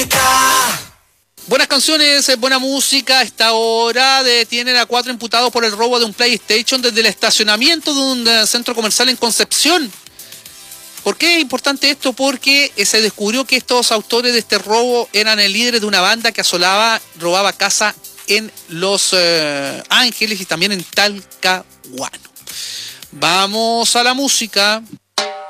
Buenas canciones, buena música. A esta hora detienen a 4 imputados por el robo de un PlayStation desde el estacionamiento de un centro comercial en Concepción. ¿Por qué es importante esto? Porque se descubrió que estos autores de este robo eran el líder de una banda que robaba casa en Los Ángeles y también en Talcahuano. Vamos a la música.